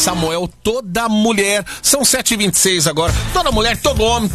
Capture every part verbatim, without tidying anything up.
Samuel, toda mulher, são sete e vinte e seis agora, toda mulher, todo homem,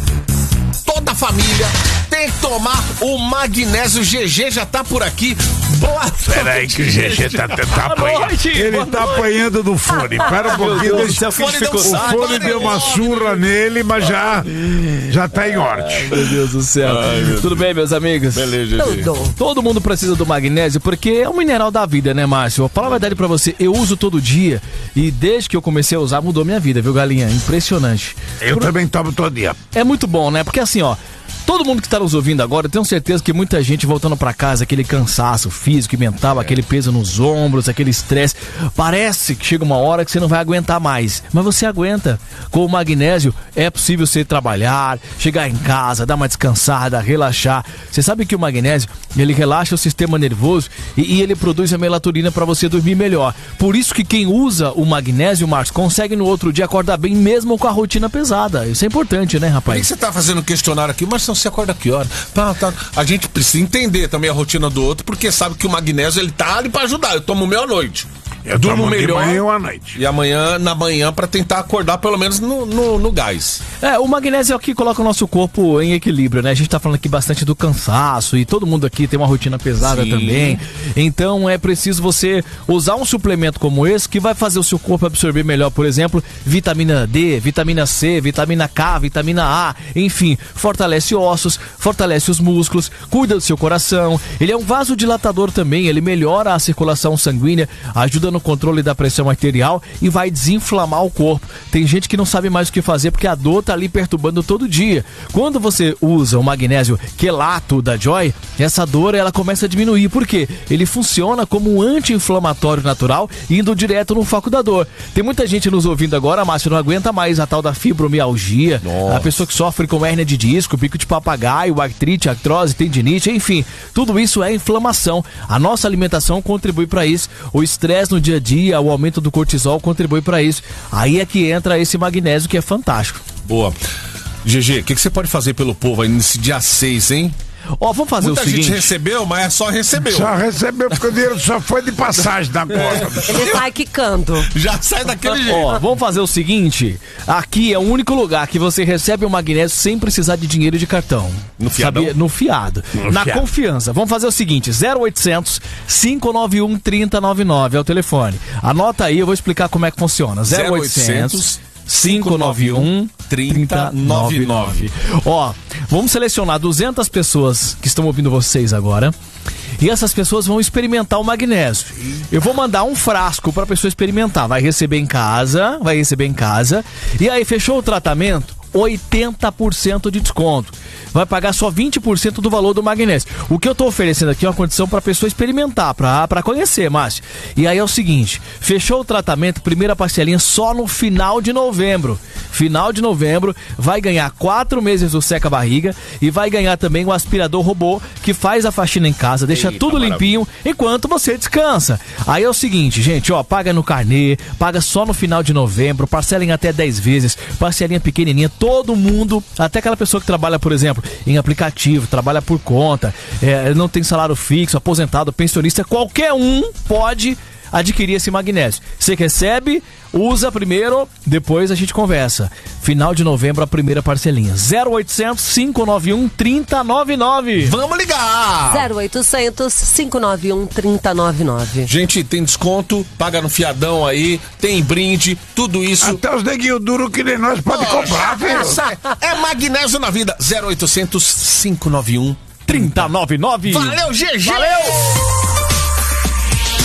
toda família tem que tomar o magnésio. G G já tá por aqui. Boa noite. Peraí que o G G tá, tá apanhando. Ele tá apanhando do fone. Pera um pouquinho. Deixa, o fone, deu, o fone deu uma surra nele, mas já, já tá em ordem. Ai, meu Deus do céu. Ai, Tudo bem, meus amigos? Beleza, G G. Todo. Todo mundo precisa do magnésio porque é um mineral da vida, né, Márcio? Vou falar a verdade pra você, eu uso todo dia e desde que eu comecei a usar mudou minha vida, viu, Galinha? Impressionante. Eu Por... também tomo todo dia. É muito bom, né? Porque assim, ó, todo mundo que está nos ouvindo agora, eu tenho certeza que muita gente voltando para casa, aquele cansaço físico e mental, é. aquele peso nos ombros, aquele estresse, parece que chega uma hora que você não vai aguentar mais, mas você aguenta. Com o magnésio é possível você trabalhar, chegar em casa, dar uma descansada, relaxar. Você sabe que o magnésio, ele relaxa o sistema nervoso e, e ele produz a melatonina para você dormir melhor. Por isso que quem usa o magnésio, Marcos, consegue no outro dia acordar bem mesmo com a rotina pesada. Isso é importante, né, rapaz? Por que você tá fazendo questionário aqui, mas você acorda que hora? Tá, tá. A gente precisa entender também a rotina do outro, porque sabe que o magnésio ele tá ali pra ajudar. Eu tomo o meu à noite. Eu durmo melhor de manhã ou à noite. E amanhã, na manhã, pra tentar acordar pelo menos no, no, no gás. É, o magnésio aqui coloca o nosso corpo em equilíbrio, né? A gente tá falando aqui bastante do cansaço e todo mundo aqui tem uma rotina pesada Sim. também. Então é preciso você usar um suplemento como esse que vai fazer o seu corpo absorver melhor, por exemplo, vitamina D, vitamina C, vitamina K, vitamina A, enfim, fortalece ossos, fortalece os músculos, cuida do seu coração. Ele é um vasodilatador também, ele melhora a circulação sanguínea, ajuda no controle da pressão arterial e vai desinflamar o corpo. Tem gente que não sabe mais o que fazer porque a dor tá ali perturbando todo dia. Quando você usa o magnésio quelato da Joy, essa dor ela começa a diminuir. Por quê? Ele funciona como um anti-inflamatório natural, indo direto no foco da dor. Tem muita gente nos ouvindo agora, Márcio, não aguenta mais a tal da fibromialgia, Nossa. a pessoa que sofre com hérnia de disco, pico de papagaio, artrite, artrose, tendinite, enfim, tudo isso é inflamação. A nossa alimentação contribui para isso. O estresse no dia a dia, o aumento do cortisol contribui para isso. Aí é que entra esse magnésio que é fantástico. Boa. G G, o que, que você pode fazer pelo povo aí nesse dia seis, hein? Ó, oh, vamos fazer Muita o seguinte. Muita gente recebeu, mas é só recebeu. Só recebeu porque o dinheiro só foi de passagem na conta. Ele sai quicando. Já sai daquele jeito. Ó, vamos fazer o seguinte. Aqui é o único lugar que você recebe o magnésio sem precisar de dinheiro de cartão. No fiado? No fiado. No Na fiado. confiança. Vamos fazer o seguinte. zero oitocentos, cinco nove um, três zero nove nove é o telefone. Anota aí, eu vou explicar como é que funciona. zero oitocentos, cinco nove um, três zero nove nove. Ó, vamos selecionar duzentas pessoas que estão ouvindo vocês agora. E essas pessoas vão experimentar o magnésio. Eu vou mandar um frasco para a pessoa experimentar. Vai receber em casa, vai receber em casa. E aí, fechou o tratamento? oitenta por cento de desconto. Vai pagar só vinte por cento do valor do magnésio. O que eu tô oferecendo aqui é uma condição para a pessoa experimentar, para para conhecer, Márcio. E aí é o seguinte, fechou o tratamento, primeira parcelinha só no final de novembro. Final de novembro, vai ganhar quatro meses do seca-barriga e vai ganhar também o aspirador robô que faz a faxina em casa, deixa Eita, tudo maravilha. limpinho enquanto você descansa. Aí é o seguinte, gente, ó, paga no carnê, paga só no final de novembro, parcela em até dez vezes, parcelinha pequenininha, todo mundo, até aquela pessoa que trabalha, por exemplo, em aplicativo, trabalha por conta, é, não tem salário fixo, aposentado, pensionista, qualquer um pode adquirir esse magnésio. Você recebe, usa primeiro, depois a gente conversa. Final de novembro, a primeira parcelinha. zero oitocentos, cinco nove um, três zero nove nove. Vamos ligar! zero oitocentos, cinco nove um, três zero nove nove. Gente, tem desconto, paga no fiadão aí, tem brinde, tudo isso. Até os neguinhos duros que nem nós podem comprar, filho. É magnésio na vida. zero oitocentos, cinco nove um, três zero nove nove. Valeu, G G! Valeu!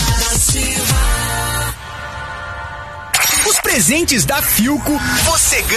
Os presentes da Philco você ganha.